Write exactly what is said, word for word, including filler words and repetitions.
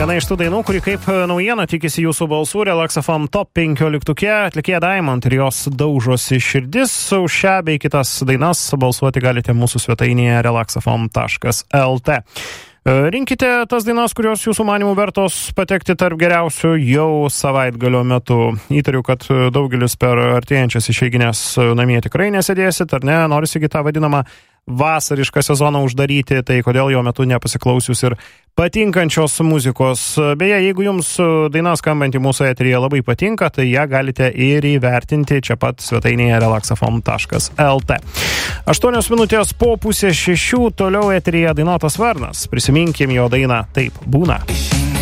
Viena iš tų dainų, kuri kaip naujiena tikisi jūsų balsų, Relax F M top penkioliktuke, atlikėja Diamond ir jos daužosi širdis. Už šią bei kitas dainas balsuoti galite mūsų svetainėje relax f m taškas l t. Rinkite tas dainas, kurios jūsų manimų vertos patekti tarp geriausių jau savaitgalio metu. Įtariu, kad daugelis per artėjančias išeiginės namie tikrai nesėdėsit, ar ne? Norisi tą vadinamą vasarišką sezoną uždaryti, tai kodėl jo metu nepasiklausius ir patinkančios muzikos. Beje, jeigu jums daina skambanti mūsų eteryje labai patinka, tai ją galite ir įvertinti čia pat svetainėje relax f m taškas l t. Aštuonios minutės po pusės šešių, toliau eteryje dainuotas Varnas. Prisiminkim jo dainą Taip būna.